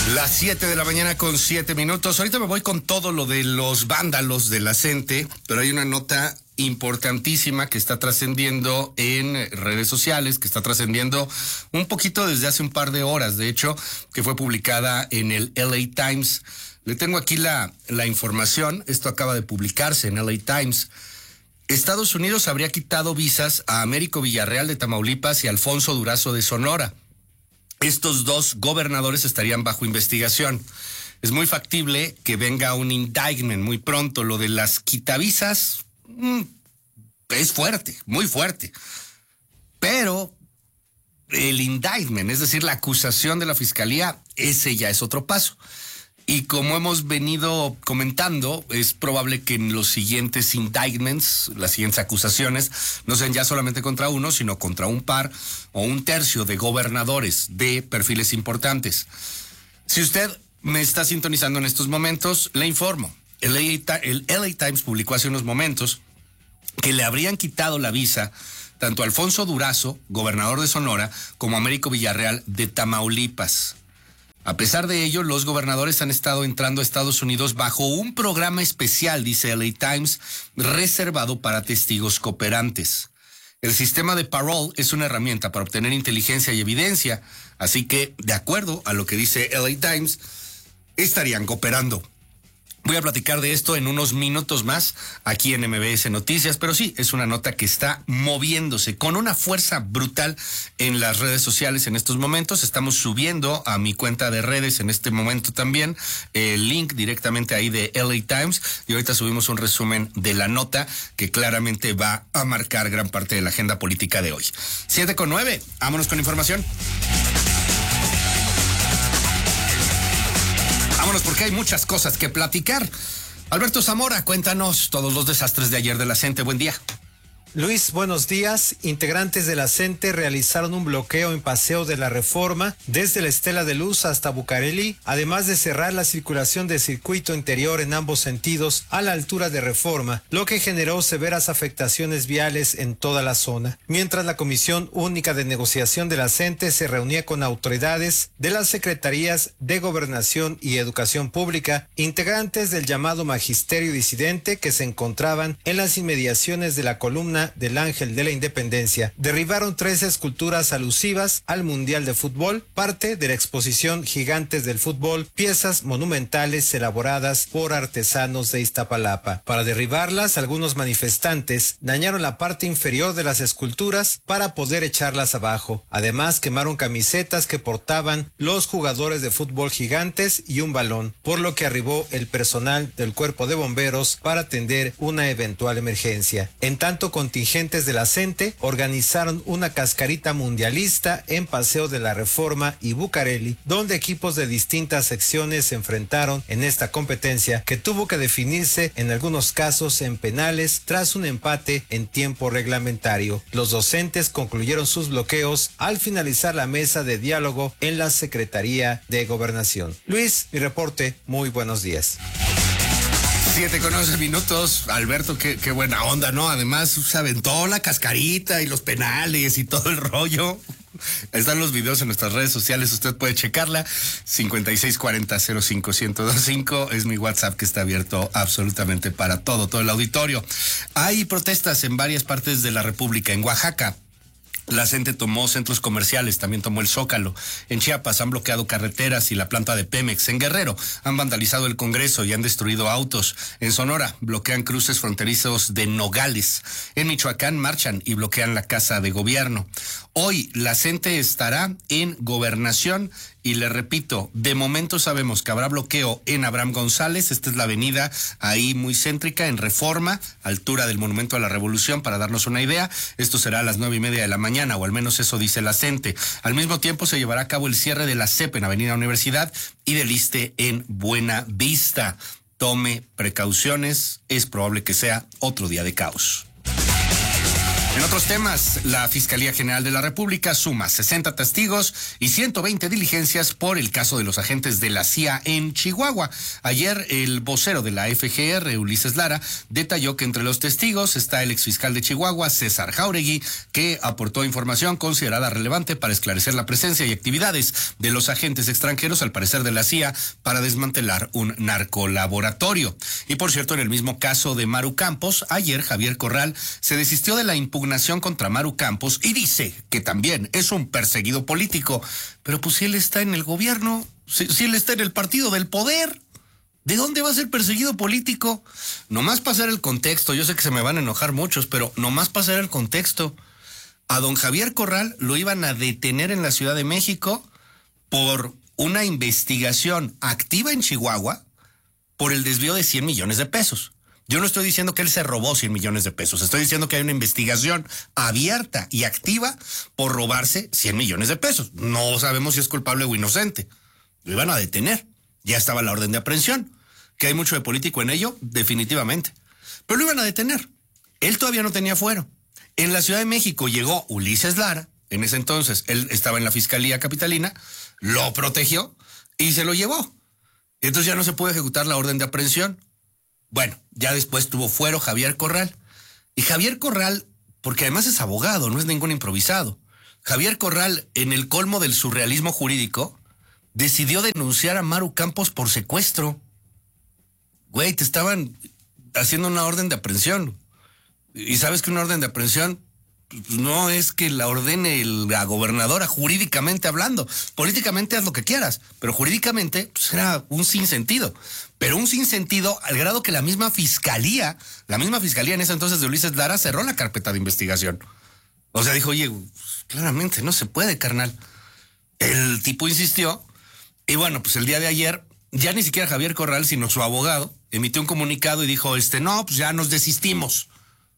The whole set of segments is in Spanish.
Las 7 de la mañana con 7 minutos. Ahorita me voy con todo lo de los vándalos de la CENTE, pero hay una nota importantísima que está trascendiendo en redes sociales, que está trascendiendo un poquito desde hace un par de horas, de hecho, que fue publicada en el LA Times. Le tengo aquí la información. Esto acaba de publicarse en LA Times. Estados Unidos habría quitado visas a Américo Villarreal de Tamaulipas y Alfonso Durazo de Sonora. Estos dos gobernadores estarían bajo investigación. Es muy factible que venga un indictment muy pronto. Lo de las quitavisas es fuerte, muy fuerte. Pero el indictment, es decir, la acusación de la fiscalía, ese ya es otro paso. Y como hemos venido comentando, es probable que en los siguientes indictments, las siguientes acusaciones, no sean ya solamente contra uno, sino contra un par o un tercio de gobernadores de perfiles importantes. Si usted me está sintonizando en estos momentos, le informo. El LA Times publicó hace unos momentos que le habrían quitado la visa tanto a Alfonso Durazo, gobernador de Sonora, como a Américo Villarreal de Tamaulipas. A pesar de ello, los gobernadores han estado entrando a Estados Unidos bajo un programa especial, dice LA Times, reservado para testigos cooperantes. El sistema de parole es una herramienta para obtener inteligencia y evidencia, así que, de acuerdo a lo que dice LA Times, estarían cooperando. Voy a platicar de esto en unos minutos más aquí en MBS Noticias, pero sí, es una nota que está moviéndose con una fuerza brutal en las redes sociales en estos momentos. Estamos subiendo a mi cuenta de redes en este momento también el link directamente ahí de LA Times y ahorita subimos un resumen de la nota que claramente va a marcar gran parte de la agenda política de hoy. 7:09, vámonos con información. Vámonos porque hay muchas cosas que platicar. Alberto Zamora, cuéntanos todos los desastres de ayer de la CENTE. Buen día. Luis, buenos días. Integrantes de la CENTE realizaron un bloqueo en Paseo de la Reforma desde la Estela de Luz hasta Bucareli, además de cerrar la circulación de circuito interior en ambos sentidos a la altura de Reforma, lo que generó severas afectaciones viales en toda la zona. Mientras la Comisión Única de Negociación de la CENTE se reunía con autoridades de las Secretarías de Gobernación y Educación Pública, integrantes del llamado Magisterio Disidente que se encontraban en las inmediaciones de la columna del Ángel de la Independencia, derribaron 3 esculturas alusivas al Mundial de Fútbol, parte de la exposición Gigantes del Fútbol, piezas monumentales elaboradas por artesanos de Iztapalapa. Para derribarlas, algunos manifestantes dañaron la parte inferior de las esculturas para poder echarlas abajo. Además, quemaron camisetas que portaban los jugadores de fútbol Gigantes y un balón, por lo que arribó el personal del Cuerpo de Bomberos para atender una eventual emergencia. En tanto, contingentes de la CENTE organizaron una cascarita mundialista en Paseo de la Reforma y Bucareli, donde equipos de distintas secciones se enfrentaron en esta competencia que tuvo que definirse en algunos casos en penales tras un empate en tiempo reglamentario. Los docentes concluyeron sus bloqueos al finalizar la mesa de diálogo en la Secretaría de Gobernación. Luis, mi reporte, muy buenos días. 7:11 minutos. Alberto, qué buena onda, ¿no? Además, se aventó la cascarita y los penales y todo el rollo. Están los videos en nuestras redes sociales, usted puede checarla. 5640-05-1025 es mi WhatsApp que está abierto absolutamente para todo el auditorio. Hay protestas en varias partes de la República. En Oaxaca, la CENTE tomó centros comerciales, también tomó el Zócalo. En Chiapas han bloqueado carreteras y la planta de Pemex. En Guerrero han vandalizado el Congreso y han destruido autos. En Sonora bloquean cruces fronterizos de Nogales. En Michoacán marchan y bloquean la Casa de Gobierno. Hoy la CENTE estará en Gobernación y le repito, de momento sabemos que habrá bloqueo en Abraham González. Esta es la avenida ahí muy céntrica en Reforma, altura del Monumento a la Revolución, para darnos una idea. Esto será a las 9:30 de la mañana, o al menos eso dice la CENTE. Al mismo tiempo se llevará a cabo el cierre de la CEP en Avenida Universidad y del ISSSTE en Buena Vista. Tome precauciones, es probable que sea otro día de caos. En otros temas, la Fiscalía General de la República suma 60 testigos y 120 diligencias por el caso de los agentes de la CIA en Chihuahua. Ayer, el vocero de la FGR, Ulises Lara, detalló que entre los testigos está el exfiscal de Chihuahua, César Jáuregui, que aportó información considerada relevante para esclarecer la presencia y actividades de los agentes extranjeros, al parecer de la CIA, para desmantelar un narcolaboratorio. Y por cierto, en el mismo caso de Maru Campos, ayer Javier Corral se desistió de la impugnación contra Maru Campos y dice que también es un perseguido político. Pero pues si él está en el gobierno, si él está en el partido del poder, ¿de dónde va a ser perseguido político? Nomás pasar el contexto, yo sé que se me van a enojar muchos, pero nomás pasar el contexto. A don Javier Corral lo iban a detener en la Ciudad de México por una investigación activa en Chihuahua por el desvío de 100 millones de pesos. Yo no estoy diciendo que él se robó 100 millones de pesos. Estoy diciendo que hay una investigación abierta y activa por robarse 100 millones de pesos. No sabemos si es culpable o inocente. Lo iban a detener. Ya estaba la orden de aprehensión. ¿Que hay mucho de político en ello? Definitivamente. Pero lo iban a detener. Él todavía no tenía fuero. En la Ciudad de México llegó Ulises Lara. En ese entonces él estaba en la Fiscalía Capitalina. Lo protegió y se lo llevó. Entonces ya no se pudo ejecutar la orden de aprehensión. Bueno, ya después tuvo fuero Javier Corral. Y Javier Corral, porque además es abogado, no es ningún improvisado. Javier Corral, en el colmo del surrealismo jurídico, decidió denunciar a Maru Campos por secuestro. Güey, te estaban haciendo una orden de aprehensión. Y sabes que una orden de aprehensión no es que la ordene la gobernadora jurídicamente hablando. Políticamente haz lo que quieras, pero jurídicamente pues, era un sinsentido. Pero un sinsentido al grado que la misma fiscalía en ese entonces de Ulises Lara cerró la carpeta de investigación. O sea, dijo, oye, claramente no se puede, carnal. El tipo insistió y bueno, pues el día de ayer ya ni siquiera Javier Corral, sino su abogado, emitió un comunicado y dijo, no, pues ya nos desistimos.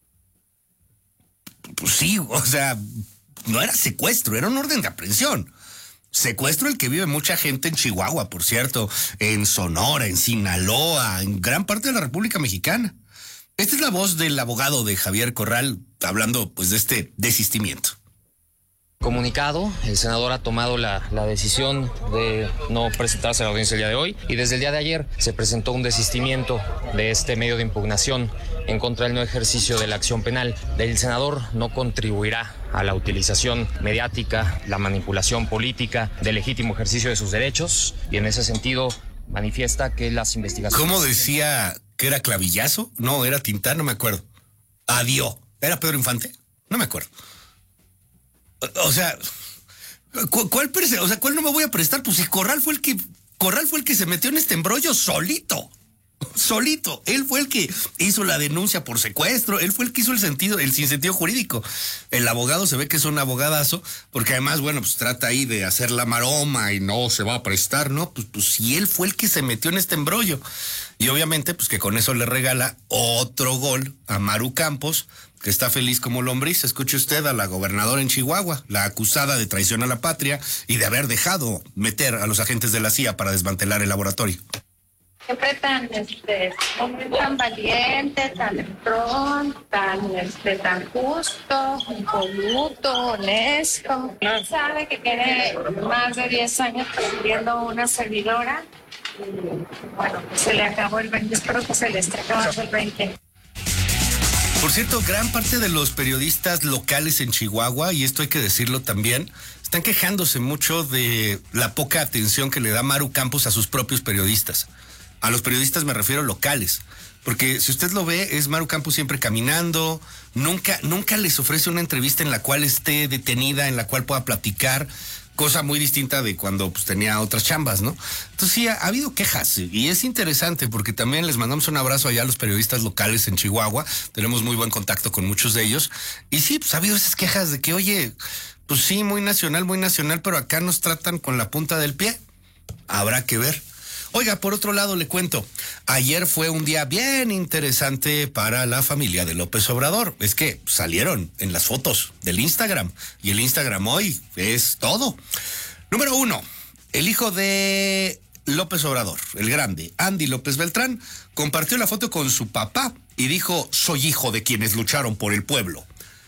Pues sí, o sea, no era secuestro, era un orden de aprehensión. Secuestro el que vive mucha gente en Chihuahua, por cierto, en Sonora, en Sinaloa, en gran parte de la República Mexicana. Esta es la voz del abogado de Javier Corral hablando pues de este desistimiento. Comunicado, el senador ha tomado la decisión de no presentarse a la audiencia el día de hoy y desde el día de ayer se presentó un desistimiento de este medio de impugnación en contra del no ejercicio de la acción penal. El senador no contribuirá a la utilización mediática, la manipulación política del legítimo ejercicio de sus derechos y en ese sentido manifiesta que las investigaciones... ¿Cómo decía que era Clavillazo? No, era Tintán, no me acuerdo. Adiós. ¿Era Pedro Infante? No me acuerdo. O sea, ¿cuál no me voy a prestar? Pues si Corral fue el que se metió en este embrollo solito. Él fue el que hizo la denuncia por secuestro, él fue el que hizo el sinsentido jurídico. El abogado se ve que es un abogadazo, porque además, bueno, pues trata ahí de hacer la maroma y no se va a prestar, ¿no? Pues si él fue el que se metió en este embrollo. Y obviamente, pues que con eso le regala otro gol a Maru Campos, que está feliz como lombriz. Escuche usted a la gobernadora en Chihuahua, la acusada de traición a la patria y de haber dejado meter a los agentes de la CIA para desmantelar el laboratorio. Siempre hombre tan valiente, tan entrón, tan justo, impoluto, honesto. Él sabe que tiene más de 10 años presidiendo una servidora. Bueno, pues se le acabó el 20, espero que se le esté acabando el 20. Por cierto, gran parte de los periodistas locales en Chihuahua, y esto hay que decirlo también, están quejándose mucho de la poca atención que le da Maru Campos a sus propios periodistas. A los periodistas me refiero locales, porque si usted lo ve, es Maru Campos siempre caminando, nunca les ofrece una entrevista en la cual esté detenida, en la cual pueda platicar, cosa muy distinta de cuando pues, tenía otras chambas, ¿no? Entonces sí, ha habido quejas y es interesante porque también les mandamos un abrazo allá a los periodistas locales en Chihuahua, tenemos muy buen contacto con muchos de ellos, y sí, pues ha habido esas quejas de que, oye, pues sí, muy nacional, pero acá nos tratan con la punta del pie, habrá que ver. Oiga, por otro lado le cuento, ayer fue un día bien interesante para la familia de López Obrador. Es que salieron en las fotos del Instagram y el Instagram hoy es todo. Número 1, el hijo de López Obrador, el grande, Andy López Beltrán, compartió la foto con su papá y dijo, soy hijo de quienes lucharon por el pueblo.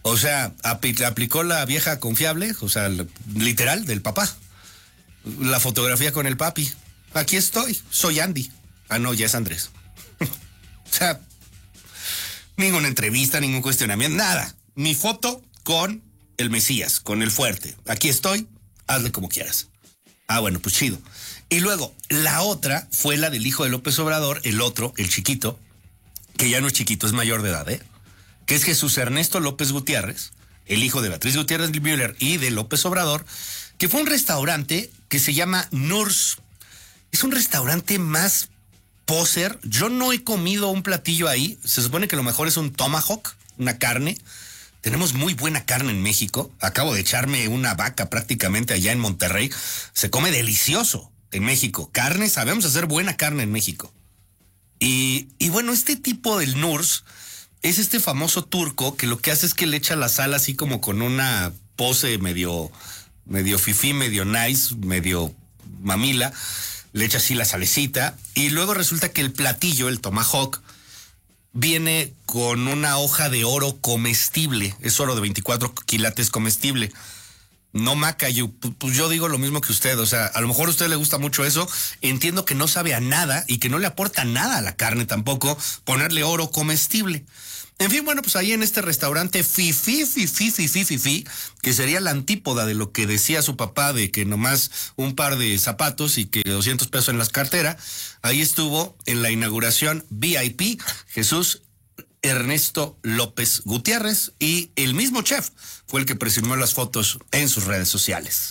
O sea, aplicó la vieja confiable, o sea, literal, del papá. La fotografía con el papi. Aquí estoy, soy Andy. Ah, no, ya es Andrés. O sea, ninguna entrevista, ningún cuestionamiento, nada. Mi foto con el Mesías, con el fuerte. Aquí estoy, hazle como quieras. Ah, bueno, pues chido. Y luego, la otra fue la del hijo de López Obrador, el otro, el chiquito, que ya no es chiquito, es mayor de edad, que es Jesús Ernesto López Gutiérrez, el hijo de Beatriz Gutiérrez Müller y de López Obrador, que fue un restaurante que se llama Nurs. Es un restaurante más poser. Yo no he comido un platillo ahí. Se supone que lo mejor es un tomahawk, una carne. Tenemos muy buena carne en México. Acabo de echarme una vaca prácticamente allá en Monterrey. Se come delicioso en México. Carne, sabemos hacer buena carne en México. Y bueno, este tipo del Nurs es este famoso turco que lo que hace es que le echa la sal así como con una pose medio fifí, medio nice, medio mamila. Le echa así la salecita y luego resulta que el platillo, el tomahawk, viene con una hoja de oro comestible. Es oro de 24 quilates comestible. No maca, pues yo digo lo mismo que usted. O sea, a lo mejor a usted le gusta mucho eso. Entiendo que no sabe a nada y que no le aporta nada a la carne tampoco ponerle oro comestible. En fin, bueno, pues ahí en este restaurante fifí, que sería la antípoda de lo que decía su papá de que nomás un par de zapatos y que 200 pesos en la cartera, ahí estuvo en la inauguración VIP Jesús Ernesto López Gutiérrez y el mismo chef fue el que presumió las fotos en sus redes sociales.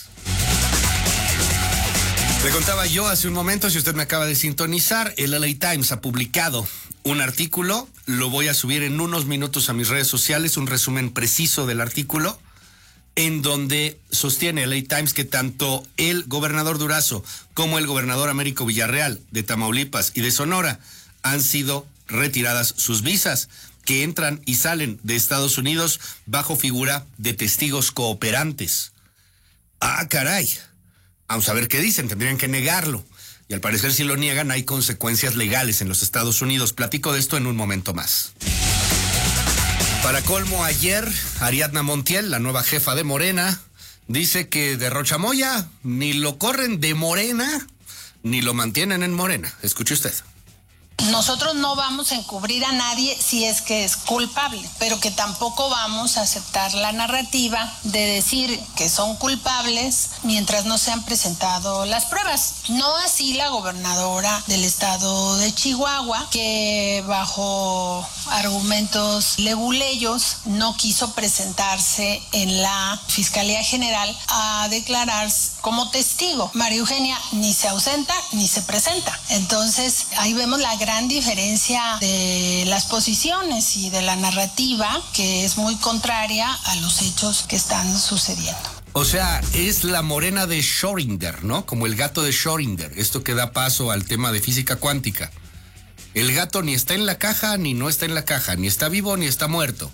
Le contaba yo hace un momento, si usted me acaba de sintonizar, el LA Times ha publicado un artículo, lo voy a subir en unos minutos a mis redes sociales, un resumen preciso del artículo, en donde sostiene el LA Times que tanto el gobernador Durazo como el gobernador Américo Villarreal de Tamaulipas y de Sonora han sido retiradas sus visas, que entran y salen de Estados Unidos bajo figura de testigos cooperantes. Ah, caray. Vamos a ver qué dicen, tendrían que negarlo. Y al parecer si lo niegan hay consecuencias legales en los Estados Unidos. Platico de esto en un momento más. Para colmo, ayer Ariadna Montiel, la nueva jefa de Morena, dice que de Rochamoya ni lo corren de Morena ni lo mantienen en Morena. Escuche usted. Nosotros no vamos a encubrir a nadie si es que es culpable, pero que tampoco vamos a aceptar la narrativa de decir que son culpables mientras no se han presentado las pruebas. No así la gobernadora del estado de Chihuahua, que bajo argumentos leguleyos no quiso presentarse en la Fiscalía General a declarar como testigo. María Eugenia ni se ausenta ni se presenta. Entonces ahí vemos la gran diferencia de las posiciones y de la narrativa, que es muy contraria a los hechos que están sucediendo. O sea, es la morena de Schrödinger, ¿no? Como el gato de Schrödinger, esto que da paso al tema de física cuántica. El gato ni está en la caja ni no está en la caja, ni está vivo ni está muerto.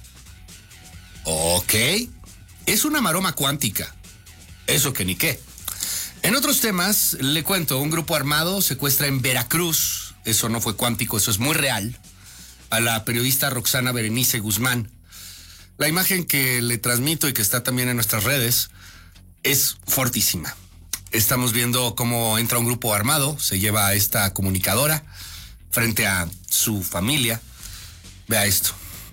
Ok, es una maroma cuántica. Eso que ni qué. En otros temas, le cuento, un grupo armado secuestra en Veracruz, eso no fue cuántico, eso es muy real, a la periodista Roxana Berenice Guzmán. La imagen que le transmito y que está también en nuestras redes es fortísima. Estamos viendo cómo entra un grupo armado, se lleva a esta comunicadora frente a su familia. Vea esto.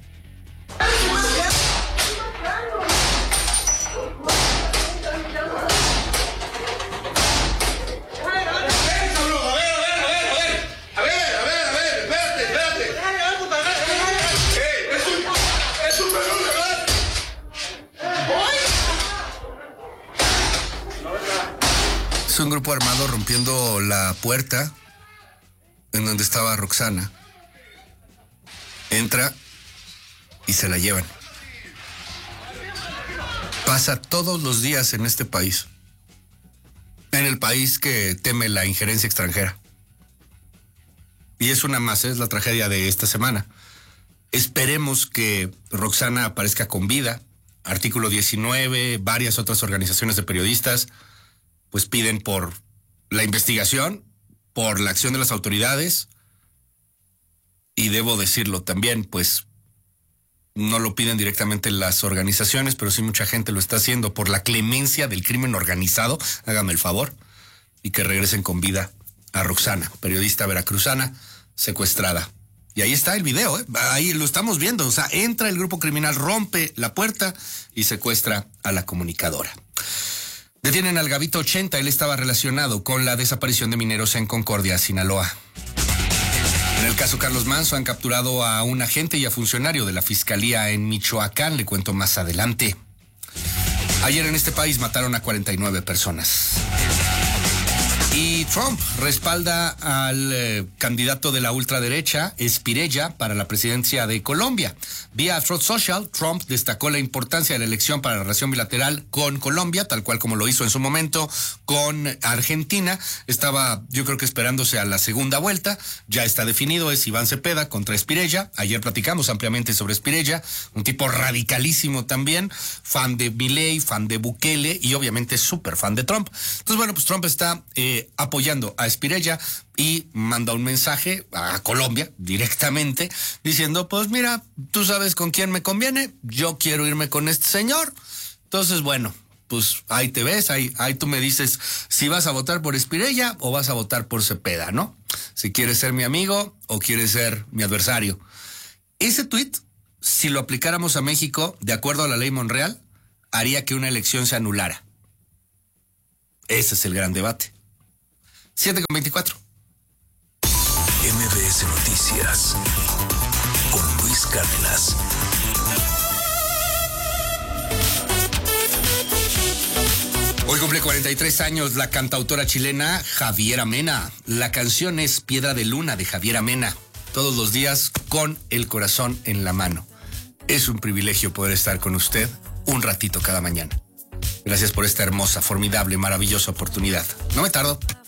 Un grupo armado rompiendo la puerta en donde estaba Roxana. Entra y se la llevan. Pasa todos los días en este país. En el país que teme la injerencia extranjera. Y es una más, es la tragedia de esta semana. Esperemos que Roxana aparezca con vida. Artículo 19, varias otras organizaciones de periodistas pues piden por la investigación, por la acción de las autoridades, y debo decirlo también, pues No lo piden directamente las organizaciones, pero sí mucha gente lo está haciendo por la clemencia del crimen organizado. Hágame el favor. Y que regresen con vida a Roxana, periodista veracruzana, secuestrada. Y ahí está el video, ahí lo estamos viendo. O sea, entra el grupo criminal, rompe la puerta y secuestra a la comunicadora. Detienen al Gavito 80, él estaba relacionado con la desaparición de mineros en Concordia, Sinaloa. En el caso Carlos Manso han capturado a un agente y a funcionario de la Fiscalía en Michoacán, le cuento más adelante. Ayer en este país mataron a 49 personas. Y Trump respalda al candidato de la ultraderecha, Spirella, para la presidencia de Colombia. Vía Truth Social, Trump destacó la importancia de la elección para la relación bilateral con Colombia, tal cual como lo hizo en su momento con Argentina. Estaba, yo creo que esperándose a la segunda vuelta. Ya está definido, es Iván Cepeda contra Spirella. Ayer platicamos ampliamente sobre Spirella, un tipo radicalísimo también, fan de Milei, fan de Bukele y obviamente súper fan de Trump. Entonces, bueno, pues Trump está apoyando a Spirella y manda un mensaje a Colombia directamente diciendo, pues mira, tú sabes con quién me conviene, yo quiero irme con este señor. Entonces, bueno, pues ahí te ves, ahí tú me dices si vas a votar por Spirella o vas a votar por Cepeda, ¿no? Si quieres ser mi amigo o quieres ser mi adversario. Ese tuit, si lo aplicáramos a México, de acuerdo a la ley Monreal, haría que una elección se anulara. Ese es el gran debate. 7:24. MBS Noticias con Luis Cárdenas. Hoy cumple 43 años la cantautora chilena Javiera Mena. La canción es Piedra de Luna de Javiera Mena. Todos los días con el corazón en la mano. Es un privilegio poder estar con usted un ratito cada mañana. Gracias por esta hermosa, formidable, maravillosa oportunidad. No me tardo.